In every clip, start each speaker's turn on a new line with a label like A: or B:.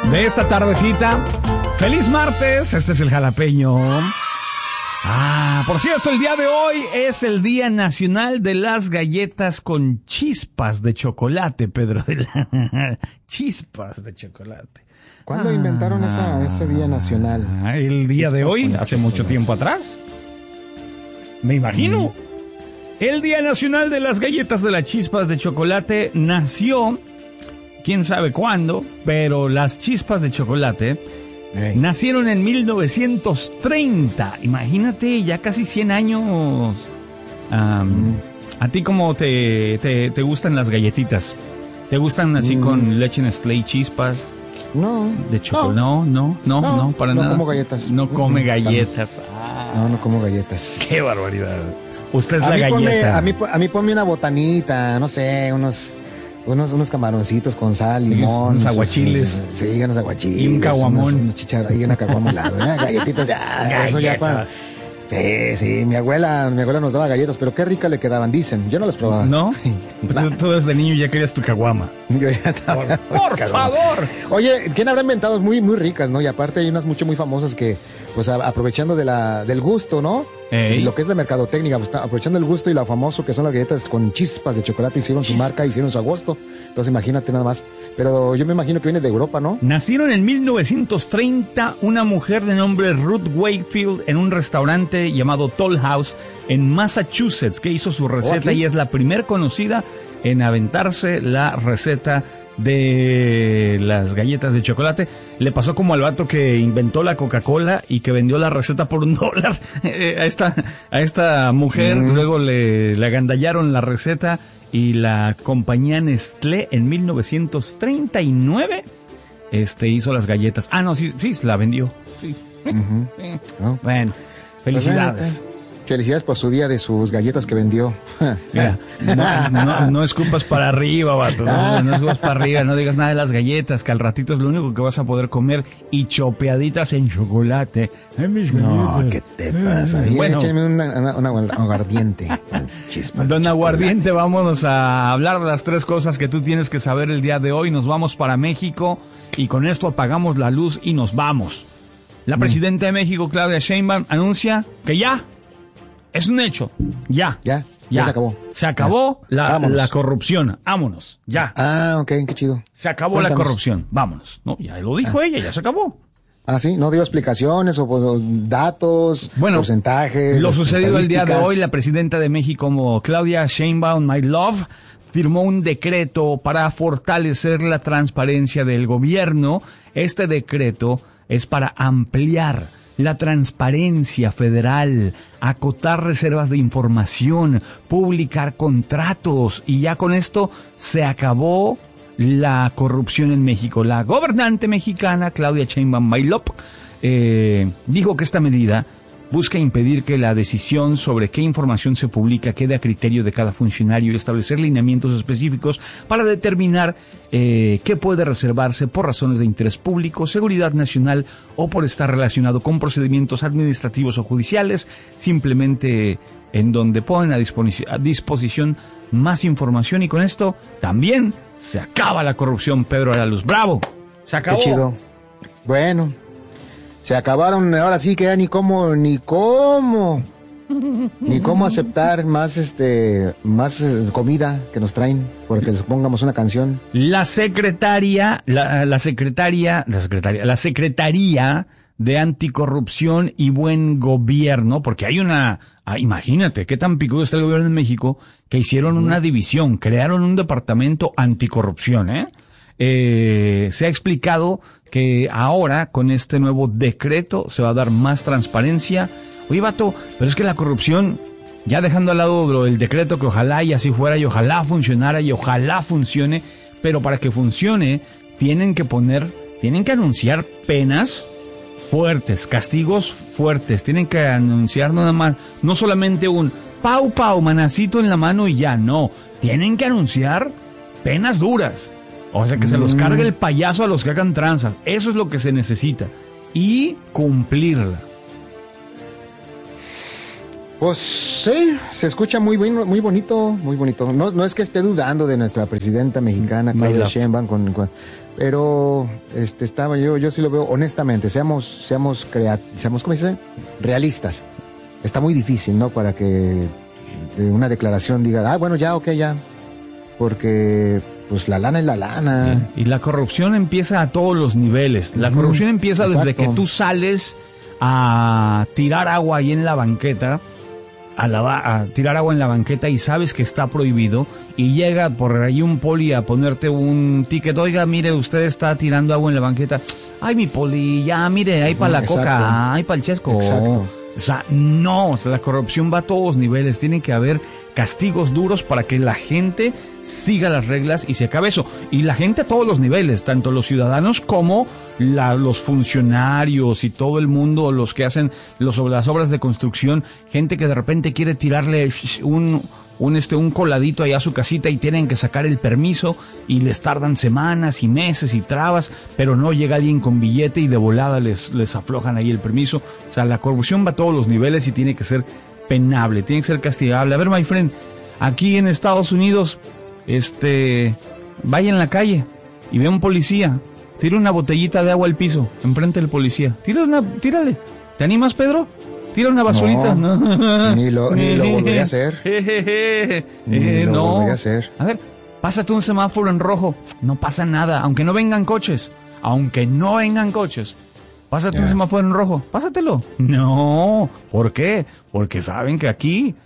A: de esta tardecita. ¡Feliz martes! Este es el Jalapeño. Por cierto, el día de hoy es el Día Nacional de las Galletas con Chispas de Chocolate, Pedro de la... Chispas de chocolate.
B: ¿Cuándo inventaron ese Día Nacional?
A: El día de hoy, hace mucho tiempo atrás. Me imagino. El Día Nacional de las Galletas de las Chispas de Chocolate nació, quién sabe cuándo, pero las chispas de chocolate nacieron en 1930. Imagínate, ya casi 100 años. ¿A ti cómo te gustan las galletitas? ¿Te gustan así con leche Nestlé y chispas?
B: No.
A: ¿De chocolate? No, para nada.
B: No como galletas.
A: No come galletas.
B: No como galletas.
A: ¡Qué barbaridad! Usted es la galleta.
B: A mí ponme una botanita, no sé, unos camaroncitos con sal, limón.
A: Unos aguachiles.
B: Sí, unos aguachiles.
A: Y un caguamón.
B: Unos chicharrones y una caguama al lado. Galletitas ya.
A: Galletas.
B: Eso ya para... Sí, mi abuela nos daba galletas, pero qué rica le quedaban, dicen. Yo no las probaba.
A: ¿No? Tú desde niño ya querías tu caguama.
B: Yo ya estaba.
A: Por favor.
B: Oye, ¿quién habrá inventado? Muy, muy ricas, ¿no? Y aparte hay unas muy famosas que, pues aprovechando del gusto, ¿no? Y lo que es la mercadotecnia, pues, aprovechando el gusto y lo famoso que son las galletas con chispas de chocolate, hicieron su marca, hicieron su agosto. Entonces imagínate nada más. Pero yo me imagino que viene de Europa, ¿no?
A: Nacieron en 1930 una mujer de nombre Ruth Wakefield en un restaurante llamado Toll House en Massachusetts, que hizo su receta y es la primer conocida en aventarse la receta de las galletas de chocolate. Le pasó como al vato que inventó la Coca-Cola y que vendió la receta por $1 a esta mujer. Luego le agandallaron la receta y la compañía Nestlé en 1939 hizo las galletas. Sí, la vendió. Sí. Bueno, felicidades.
B: Felicidades por su día de sus galletas que vendió.
A: Mira, no escupas para arriba, vato. No escupas para arriba, no digas nada de las galletas, que al ratito es lo único que vas a poder comer y chopeaditas en chocolate.
B: No, ¿qué te pasa?
A: Bueno,
B: échame una aguardiente.
A: Don Aguardiente, vámonos a hablar de las 3 cosas que tú tienes que saber el día de hoy. Nos vamos para México y con esto apagamos la luz y nos vamos. La presidenta de México, Claudia Sheinbaum, anuncia que ya es un hecho. Ya se acabó. Se acabó la corrupción. Vámonos. Ya.
B: Ok, qué chido.
A: Se acabó la corrupción. Vámonos. No, ya lo dijo ella, ya se acabó.
B: Sí, no dio explicaciones o datos, porcentajes.
A: Lo sucedido el día de hoy, la presidenta de México, como Claudia Sheinbaum, my love, firmó un decreto para fortalecer la transparencia del gobierno. Este decreto es para ampliar la transparencia federal, acotar reservas de información, publicar contratos, y ya con esto se acabó la corrupción en México. La gobernante mexicana, Claudia Sheinbaum Mailop, dijo que esta medida busca impedir que la decisión sobre qué información se publica quede a criterio de cada funcionario y establecer lineamientos específicos para determinar qué puede reservarse por razones de interés público, seguridad nacional o por estar relacionado con procedimientos administrativos o judiciales, simplemente en donde ponen a disposición más información, y con esto también se acaba la corrupción. Pedro de la Luz, ¡bravo! Se acabó.
B: Qué chido. Bueno, se acabaron, ahora sí que ya ni cómo aceptar más comida que nos traen, porque les pongamos una canción.
A: La Secretaría de Anticorrupción y Buen Gobierno, porque hay imagínate qué tan picudo está el gobierno de México, que hicieron una división, crearon un departamento anticorrupción, se ha explicado que ahora con este nuevo decreto se va a dar más transparencia. Oye, vato, pero es que la corrupción, ya dejando al lado el decreto, que ojalá y así fuera y ojalá funcionara y ojalá funcione, pero para que funcione tienen que anunciar penas fuertes, castigos fuertes, tienen que anunciar nada más, no solamente un pau, manacito en la mano y ya, no, tienen que anunciar penas duras. O sea, que se los cargue el payaso a los que hagan tranzas. Eso es lo que se necesita. Y cumplirla.
B: Pues sí, se escucha muy bonito, muy bonito. No es que esté dudando de nuestra presidenta mexicana, Claudia Sheinbaum, pero estaba yo sí lo veo honestamente, seamos ¿cómo dice? Realistas. Está muy difícil, ¿no? Para que una declaración diga, bueno, ya, ok, ya. Porque pues la lana es la lana.
A: Y la corrupción empieza a todos los niveles. La corrupción empieza desde que tú sales a tirar agua ahí en la banqueta, a tirar agua en la banqueta y sabes que está prohibido, y llega por ahí un poli a ponerte un ticket. Oiga, mire, usted está tirando agua en la banqueta. Ay, mi poli, ya, mire, ahí para la coca, ahí para el chesco.
B: Exacto.
A: O sea, no, o sea, la corrupción va a todos niveles. Tiene que haber castigos duros para que la gente siga las reglas y se acabe eso. Y la gente a todos los niveles, tanto los ciudadanos como los funcionarios y todo el mundo, los que hacen las obras de construcción, gente que de repente quiere tirarle un coladito allá a su casita y tienen que sacar el permiso y les tardan semanas y meses y trabas, pero no llega alguien con billete y de volada les aflojan ahí el permiso. O sea, la corrupción va a todos los niveles y tiene que ser penable, tiene que ser castigable. A ver, my friend, aquí en Estados Unidos, vaya en la calle y ve a un policía, tira una botellita de agua al piso, enfrente del policía. Tírale. ¿Te animas, Pedro? Tira una basurita.
B: No, ni lo volveré a hacer.
A: No.
B: Volveré a hacer.
A: A ver, pásate un semáforo en rojo. No pasa nada, aunque no vengan coches. Pásate un semáforo en rojo. Pásatelo. No. ¿Por qué? Porque saben que aquí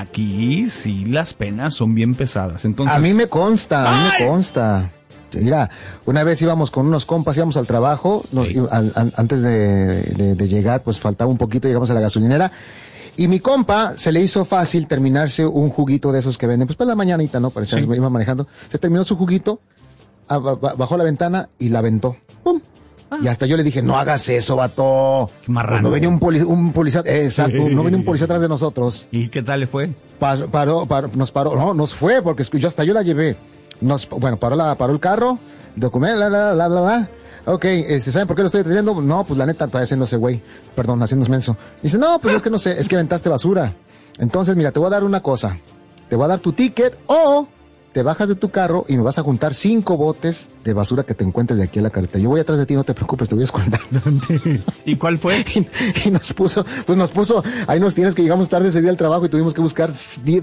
A: sí las penas son bien pesadas. Entonces,
B: a mí me consta. Mira, una vez íbamos con unos compas, íbamos al trabajo, antes de llegar, pues faltaba un poquito, llegamos a la gasolinera, y mi compa se le hizo fácil terminarse un juguito de esos que venden, pues para la mañanita, ¿no? Para echarse, iba manejando, se terminó su juguito, bajó la ventana y la aventó. ¡Pum! Y hasta yo le dije, no hagas eso, vato.
A: Qué marrano.
B: Pues no venía un policía, exacto, no venía un policía atrás de nosotros.
A: ¿Y qué tal le fue?
B: Nos fue, porque hasta yo la llevé. Paró el carro, documento, bla, bla. Ok, ¿saben por qué lo estoy deteniendo? No, pues la neta, todavía haciéndose güey. Perdón, haciéndose menso. Dice, no, pues es que no sé, es que aventaste basura. Entonces, mira, te voy a dar una cosa. Te voy a dar tu ticket o te bajas de tu carro y me vas a juntar 5 botes de basura que te encuentres de aquí a la carretera. Yo voy atrás de ti, no te preocupes, te voy a esconder.
A: ¿Y cuál fue?
B: Y nos puso, ahí nos tienes que llegamos tarde ese día al trabajo y tuvimos que buscar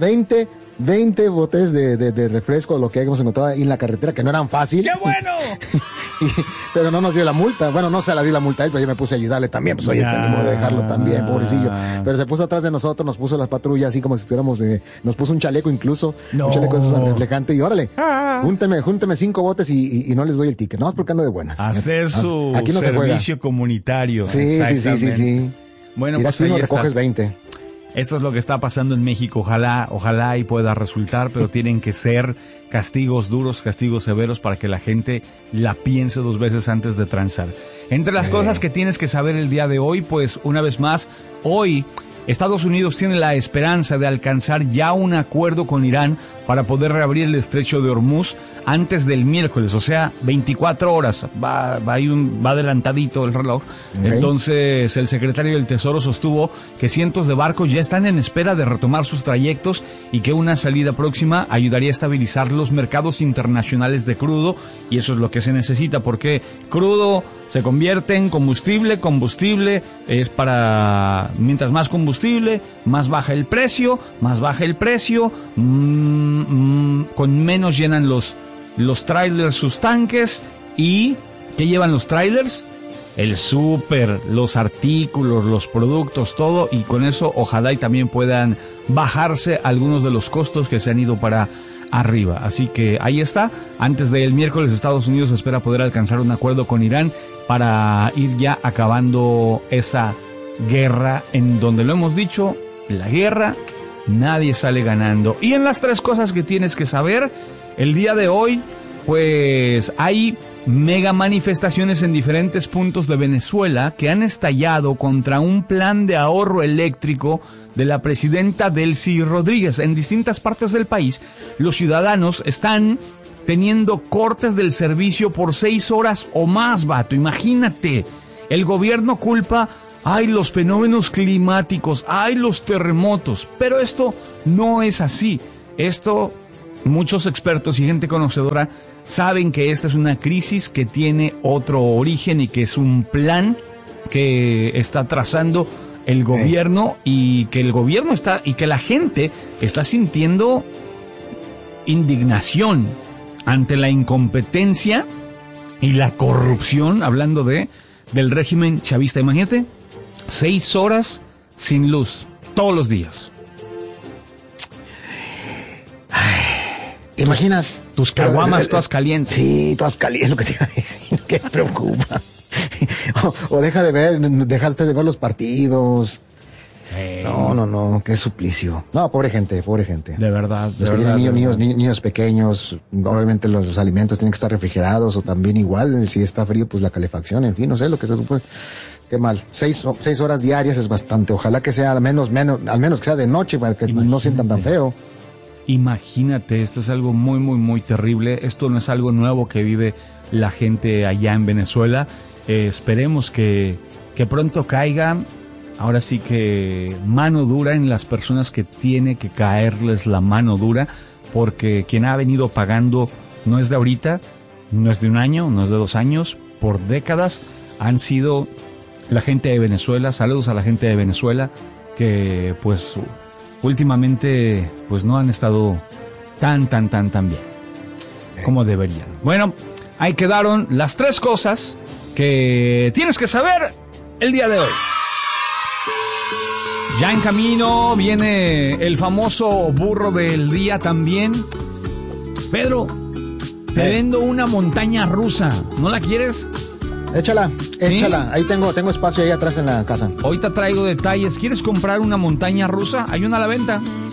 B: 20 botes de refresco o lo que hayamos encontrado ahí en la carretera, que no eran fácil.
A: ¡Qué bueno!
B: Pero no nos dio la multa. Bueno, no se la dio la multa a él, pero yo me puse a ayudarle también. Pues oye, tenemos que dejarlo también, pobrecillo. Pero se puso atrás de nosotros, nos puso las patrullas así como si estuviéramos, nos puso un chaleco incluso. No. Un chaleco de esos reflejantes y órale, júnteme 5 botes y no les doy el ticket. No, porque ando de buenas.
A: Hacer su aquí no servicio comunitario.
B: Sí.
A: Bueno,
B: mira,
A: pues
B: si
A: ahí
B: no
A: está.
B: recoges 20.
A: Esto es lo que está pasando en México. Ojalá y pueda resultar, pero tienen que ser castigos duros, castigos severos para que la gente la piense 2 veces antes de transar. Entre las cosas que tienes que saber el día de hoy, pues una vez más, hoy Estados Unidos tiene la esperanza de alcanzar ya un acuerdo con Irán para poder reabrir el estrecho de Hormuz antes del miércoles, o sea, 24 horas. Va adelantadito el reloj. Okay. Entonces, el secretario del Tesoro sostuvo que cientos de barcos ya están en espera de retomar sus trayectos y que una salida próxima ayudaría a estabilizar los mercados internacionales de crudo, y eso es lo que se necesita, porque crudo se convierte en combustible es para, mientras más combustible, más baja el precio, con menos llenan los trailers sus tanques. ¿Y qué llevan los trailers? El súper, los artículos, los productos, todo, y con eso ojalá y también puedan bajarse algunos de los costos que se han ido para arriba. Así que ahí está. Antes del miércoles, Estados Unidos espera poder alcanzar un acuerdo con Irán para ir ya acabando esa guerra, en donde lo hemos dicho, la guerra, nadie sale ganando. Y en las 3 cosas que tienes que saber, el día de hoy, pues hay mega manifestaciones en diferentes puntos de Venezuela que han estallado contra un plan de ahorro eléctrico de la presidenta Delcy Rodríguez. En distintas partes del país, los ciudadanos están teniendo cortes del servicio por 6 horas o más, vato. Imagínate. El gobierno culpa ay, los fenómenos climáticos, ay, los terremotos. Pero esto no es así. Esto, muchos expertos y gente conocedora saben que esta es una crisis que tiene otro origen y que es un plan que está trazando el gobierno y que el gobierno está y que la gente está sintiendo indignación ante la incompetencia y la corrupción, hablando del régimen chavista. Imagínate, 6 horas sin luz todos los días.
B: ¿Te imaginas?
A: Tus caguamas todas calientes.
B: Sí, todas calientes, lo que te iba a decir, que me preocupa. o dejaste de ver los partidos. No, qué suplicio. No, pobre gente.
A: De verdad.
B: Los que tienen niños pequeños, obviamente los alimentos tienen que estar refrigerados o también igual, si está frío, pues la calefacción, en fin, no sé lo que se supone. Qué mal. 6 horas diarias es bastante. Ojalá que sea al menos que sea de noche para que no sientan tan feo.
A: Imagínate, esto es algo muy, muy, muy terrible. Esto no es algo nuevo que vive la gente allá en Venezuela. Esperemos que pronto caiga, ahora sí que mano dura en las personas que tiene que caerles la mano dura, porque quien ha venido pagando no es de ahorita, no es de un año, no es de 2 años, por décadas han sido la gente de Venezuela. Saludos a la gente de Venezuela que pues últimamente pues no han estado tan bien como deberían. Bueno, ahí quedaron las 3 cosas que tienes que saber el día de hoy. Ya en camino viene el famoso burro del día también. Pedro, te vendo una montaña rusa. ¿No la quieres?
B: Échala.
A: ¿Sí?
B: Ahí tengo espacio ahí atrás en la casa.
A: Ahorita traigo detalles. ¿Quieres comprar una montaña rusa? Hay una a la venta.